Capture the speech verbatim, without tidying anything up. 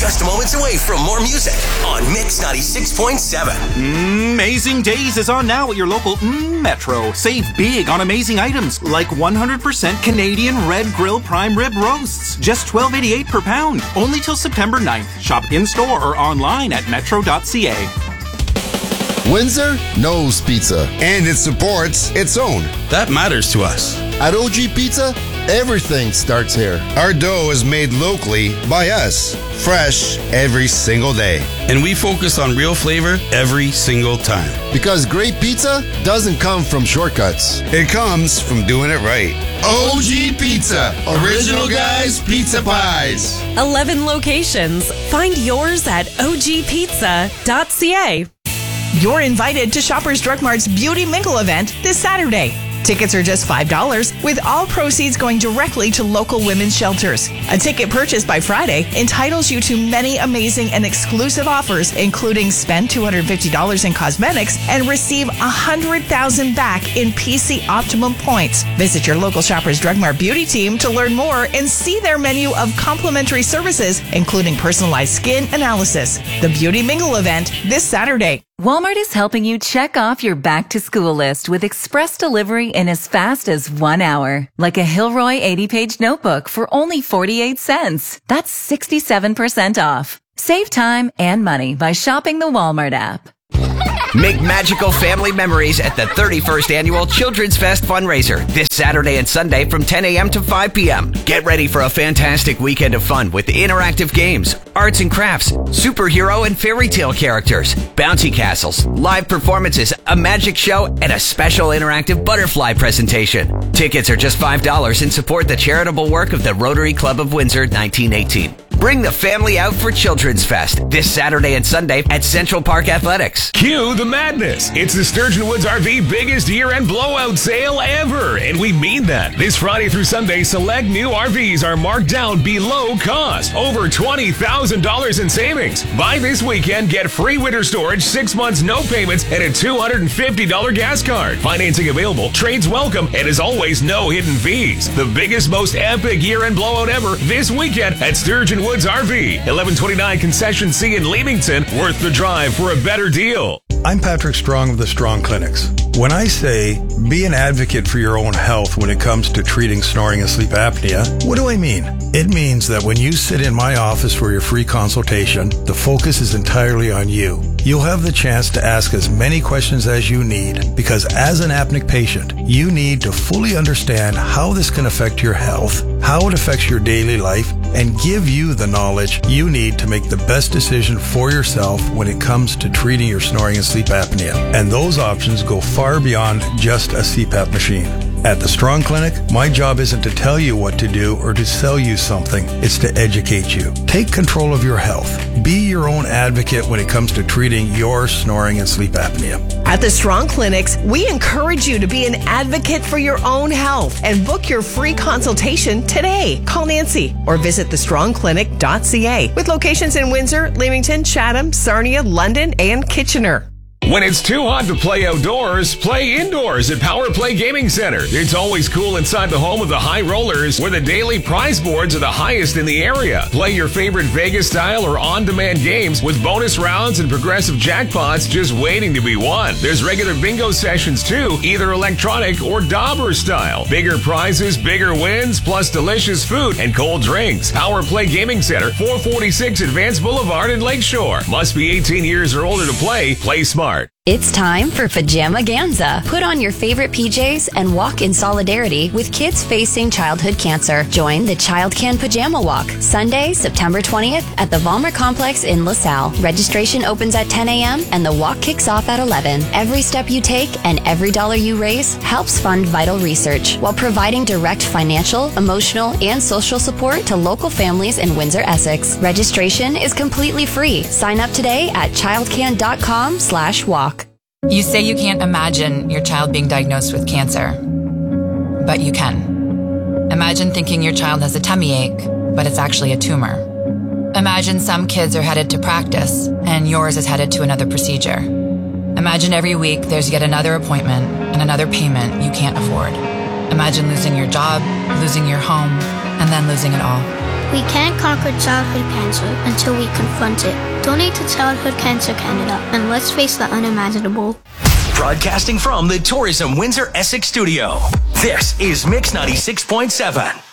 just moments away from more music on Mix ninety-six point seven. Amazing Days is on now at your local mm, Metro. Save big on amazing items like one hundred percent Canadian Red Grill Prime Rib Roasts. Just twelve eighty-eight per pound. Only till September ninth. Shop in-store or online at metro dot c a. Windsor knows pizza. And it supports its own. That matters to us. At O G Pizza, everything starts here. Our dough is made locally by us. Fresh every single day. And we focus on real flavor every single time. Because great pizza doesn't come from shortcuts. It comes from doing it right. O G Pizza. Original Guys Pizza Pies. eleven locations. Find yours at o g pizza dot c a. You're invited to Shoppers Drug Mart's Beauty Mingle event this Saturday. Tickets are just five dollars, with all proceeds going directly to local women's shelters. A ticket purchased by Friday entitles you to many amazing and exclusive offers, including spend two hundred fifty dollars in cosmetics and receive one hundred thousand dollars back in P C Optimum points. Visit your local Shoppers Drug Mart beauty team to learn more and see their menu of complimentary services, including personalized skin analysis. The Beauty Mingle event this Saturday. Walmart is helping you check off your back-to-school list with express delivery in as fast as one hour. Like a Hilroy eighty-page notebook for only forty-eight cents. That's sixty-seven percent off. Save time and money by shopping the Walmart app. Make magical family memories at the thirty-first Annual Children's Fest fundraiser this Saturday and Sunday from ten a.m. to five p.m. Get ready for a fantastic weekend of fun with interactive games, arts and crafts, superhero and fairy tale characters, bouncy castles, live performances, a magic show, and a special interactive butterfly presentation. Tickets are just five dollars and support the charitable work of the Rotary Club of Windsor nineteen eighteen. Bring the family out for Children's Fest this Saturday and Sunday at Central Park Athletics. Cue the madness. It's the Sturgeon Woods R V biggest year-end blowout sale ever, and we mean that. This Friday through Sunday, select new R Vs are marked down below cost. Over twenty thousand dollars in savings. Buy this weekend, get free winter storage, six months no payments, and a two hundred fifty dollars gas card. Financing available, trades welcome, and as always, no hidden fees. The biggest, most epic year-end blowout ever this weekend at Sturgeon Woods R V, eleven twenty-nine Concession C in Leamington. Worth the drive for a better deal. I'm Patrick Strong of the Strong Clinics. When I say be an advocate for your own health when it comes to treating snoring and sleep apnea, what do I mean? It means that when you sit in my office for your free consultation, the focus is entirely on you. You'll have the chance to ask as many questions as you need, because as an apneic patient, you need to fully understand how this can affect your health, how it affects your daily life, and give you the knowledge you need to make the best decision for yourself when it comes to treating your snoring and sleep apnea. And those options go far beyond just a C PAP machine. At the Strong Clinic, my job isn't to tell you what to do or to sell you something. It's to educate you. Take control of your health. Be your own advocate when it comes to treating your snoring and sleep apnea. At the Strong Clinics, we encourage you to be an advocate for your own health and book your free consultation today. Call Nancy or visit the strong clinic dot c a with locations in Windsor, Leamington, Chatham, Sarnia, London, and Kitchener. When it's too hot to play outdoors, play indoors at Power Play Gaming Center. It's always cool inside the home of the High Rollers, where the daily prize boards are the highest in the area. Play your favorite Vegas-style or on-demand games with bonus rounds and progressive jackpots just waiting to be won. There's regular bingo sessions too, either electronic or Dauber style. Bigger prizes, bigger wins, plus delicious food and cold drinks. Power Play Gaming Center, four forty-six Advance Boulevard in Lakeshore. Must be eighteen years or older to play. Play smart. It's time for Pajamaganza. Put on your favorite P Js and walk in solidarity with kids facing childhood cancer. Join the Child Can Pajama Walk, Sunday, September twentieth at the Valmer Complex in LaSalle. Registration opens at ten a.m. and the walk kicks off at eleven. Every step you take and every dollar you raise helps fund vital research while providing direct financial, emotional, and social support to local families in Windsor-Essex. Registration is completely free. Sign up today at childcan.com slash walk. You say you can't imagine your child being diagnosed with cancer, but you can. Imagine thinking your child has a tummy ache, but it's actually a tumor. Imagine some kids are headed to practice, and yours is headed to another procedure. Imagine every week there's yet another appointment and another payment you can't afford. Imagine losing your job, losing your home, and then losing it all. We can't conquer childhood cancer until we confront it. Donate to Childhood Cancer Canada and let's face the unimaginable. Broadcasting from the Tourism Windsor Essex studio, this is Mix ninety-six point seven.